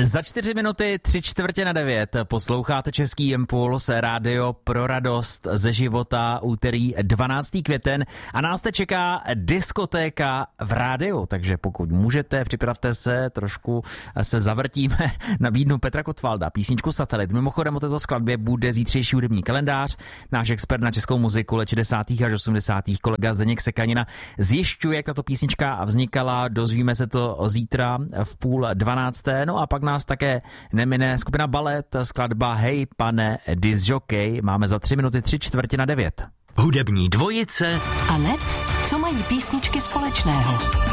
Za 4 minuty 8:45 posloucháte Český impuls, rádio pro radost ze života, úterý 12. květen a nás te čeká diskotéka v rádiu, takže pokud můžete, připravte se, trošku se zavrtíme, nabídnu Petra Kotwalda, písničku Satelit. Mimochodem o této skladbě bude zítřejší hudební kalendář, náš expert na českou muziku let 60. až 80. kolega Zdeněk Sekanina zjišťuje, jak tato písnička vznikala, dozvíme se to zítra v 11:30, no a pak nás také nemine skupina Ballet, skladba Hej pane disjockey, máme za 3 minuty 8:45. Hudební dvojice a net, co mají písničky společného.